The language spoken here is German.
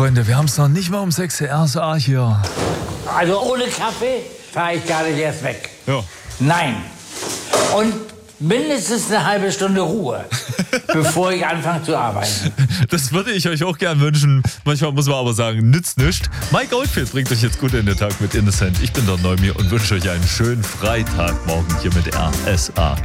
Freunde, wir haben es noch nicht mal um 6 RSA hier. Also ohne Kaffee fahre ich gar nicht erst weg. Ja. Nein. Und mindestens eine halbe Stunde Ruhe, bevor ich anfange zu arbeiten. Das würde ich euch auch gern wünschen. Manchmal muss man aber sagen, nützt nichts. Mike Oldfield bringt euch jetzt gut in den Tag mit Innocent. Ich bin der Neumi und wünsche euch einen schönen Freitagmorgen hier mit RSA.